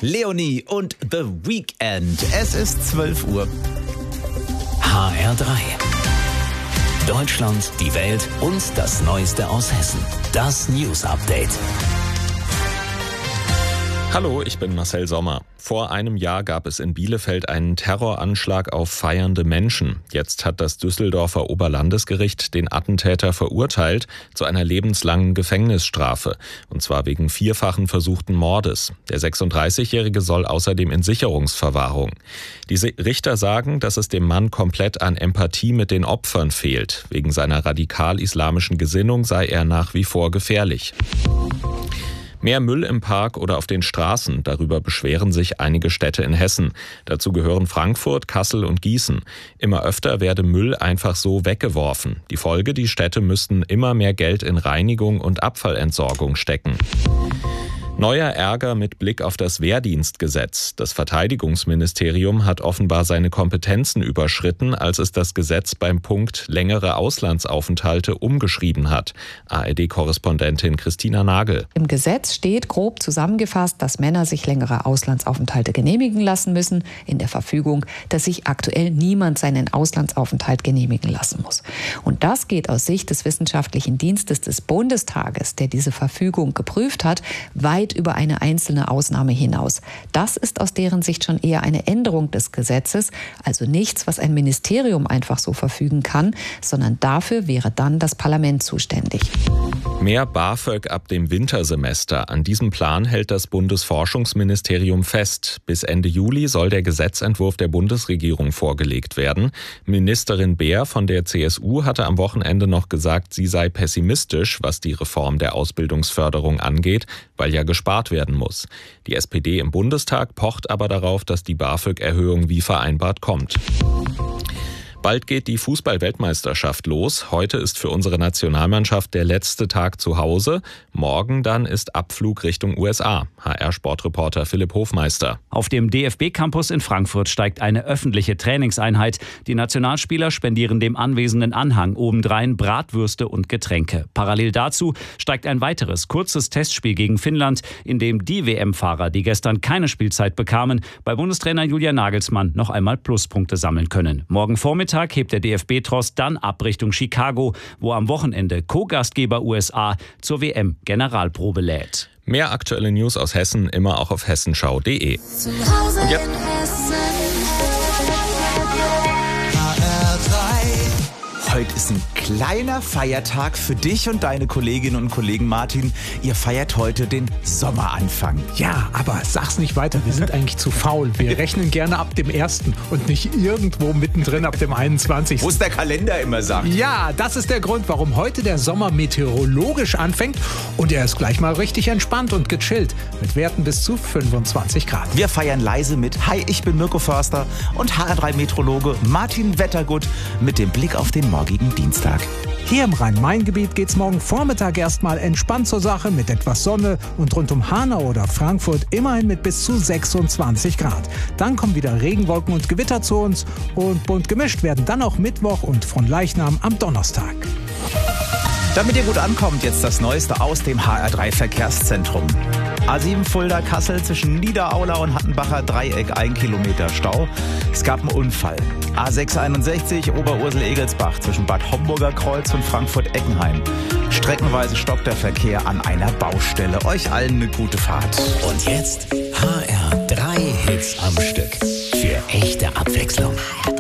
Leonie und The Weeknd. Es ist 12 Uhr. HR3. Deutschland, die Welt und das Neueste aus Hessen. Das News Update. Hallo, ich bin Marcel Sommer. Vor einem Jahr gab es in Bielefeld einen Terroranschlag auf feiernde Menschen. Jetzt hat das Düsseldorfer Oberlandesgericht den Attentäter verurteilt zu einer lebenslangen Gefängnisstrafe. Und zwar wegen 4-fachen versuchten Mordes. Der 36-Jährige soll außerdem in Sicherungsverwahrung. Diese Richter sagen, dass es dem Mann komplett an Empathie mit den Opfern fehlt. Wegen seiner radikal-islamischen Gesinnung sei er nach wie vor gefährlich. Mehr Müll im Park oder auf den Straßen, darüber beschweren sich einige Städte in Hessen. Dazu gehören Frankfurt, Kassel und Gießen. Immer öfter werde Müll einfach so weggeworfen. Die Folge, die Städte müssten immer mehr Geld in Reinigung und Abfallentsorgung stecken. Neuer Ärger mit Blick auf das Wehrdienstgesetz. Das Verteidigungsministerium hat offenbar seine Kompetenzen überschritten, als es das Gesetz beim Punkt längere Auslandsaufenthalte umgeschrieben hat. ARD-Korrespondentin Christina Nagel. Im Gesetz steht grob zusammengefasst, dass Männer sich längere Auslandsaufenthalte genehmigen lassen müssen. In der Verfügung, dass sich aktuell niemand seinen Auslandsaufenthalt genehmigen lassen muss. Und das geht aus Sicht des Wissenschaftlichen Dienstes des Bundestages, der diese Verfügung geprüft hat, weit über eine einzelne Ausnahme hinaus. Das ist aus deren Sicht schon eher eine Änderung des Gesetzes, also nichts, was ein Ministerium einfach so verfügen kann, sondern dafür wäre dann das Parlament zuständig. Mehr BAföG ab dem Wintersemester. An diesem Plan hält das Bundesforschungsministerium fest. Bis Ende Juli soll der Gesetzentwurf der Bundesregierung vorgelegt werden. Ministerin Beer von der CSU hatte am Wochenende noch gesagt, sie sei pessimistisch, was die Reform der Ausbildungsförderung angeht, weil ja gespart werden muss. Die SPD im Bundestag pocht aber darauf, dass die BAföG-Erhöhung wie vereinbart kommt. Bald geht die Fußball-Weltmeisterschaft los. Heute ist für unsere Nationalmannschaft der letzte Tag zu Hause. Morgen dann ist Abflug Richtung USA. HR-Sportreporter Philipp Hofmeister. Auf dem DFB-Campus in Frankfurt steigt eine öffentliche Trainingseinheit. Die Nationalspieler spendieren dem anwesenden Anhang obendrein Bratwürste und Getränke. Parallel dazu steigt ein weiteres kurzes Testspiel gegen Finnland, in dem die WM-Fahrer, die gestern keine Spielzeit bekamen, bei Bundestrainer Julian Nagelsmann noch einmal Pluspunkte sammeln können. Morgen Vormittag hebt der DFB-Tross dann ab Richtung Chicago, wo am Wochenende Co-Gastgeber USA zur WM-Generalprobe lädt. Mehr aktuelle News aus Hessen immer auch auf hessenschau.de. Und jetzt Heute ist ein kleiner Feiertag für dich und deine Kolleginnen und Kollegen, Martin. Ihr feiert heute den Sommeranfang. Ja, aber sag's nicht weiter, wir sind eigentlich zu faul. Wir rechnen gerne ab dem 1. und nicht irgendwo mittendrin ab dem 21. Wo es der Kalender immer sagt. Ja, das ist der Grund, warum heute der Sommer meteorologisch anfängt und er ist gleich mal richtig entspannt und gechillt mit Werten bis zu 25 Grad. Wir feiern leise mit. Hi, ich bin Mirko Förster und HR3-Meteorologe Martin Wettergut mit dem Blick auf den morgigen Dienstag. Hier im Rhein-Main-Gebiet geht's morgen Vormittag erstmal entspannt zur Sache mit etwas Sonne und rund um Hanau oder Frankfurt immerhin mit bis zu 26 Grad. Dann kommen wieder Regenwolken und Gewitter zu uns und bunt gemischt werden dann auch Mittwoch und Fronleichnam am Donnerstag. Damit ihr gut ankommt, jetzt das Neueste aus dem HR3-Verkehrszentrum. A7 Fulda-Kassel zwischen Niederaula und Hattenbacher Dreieck 1 Kilometer Stau. Es gab einen Unfall. A661 Oberursel-Egelsbach zwischen Bad Homburger Kreuz und Frankfurt-Eckenheim. Streckenweise stoppt der Verkehr an einer Baustelle. Euch allen eine gute Fahrt. Und jetzt HR3 Hits am Stück. Für echte Abwechslung.